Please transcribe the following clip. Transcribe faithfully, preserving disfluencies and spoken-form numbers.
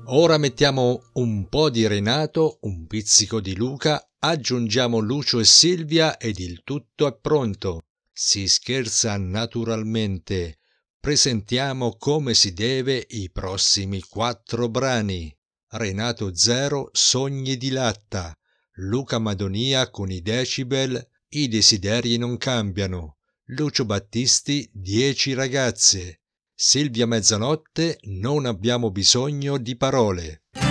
Ora mettiamo un po' di Renato, un pizzico di Luca, aggiungiamo Lucio e Silvia ed il tutto è pronto. Si scherza naturalmente. Presentiamo come si deve i prossimi quattro brani. Renato zero, Sogni di latta. Luca Madonia con i decibel, i desideri non cambiano. Lucio Battisti, dieci ragazze. Silvia Mezzanotte, non abbiamo bisogno di parole.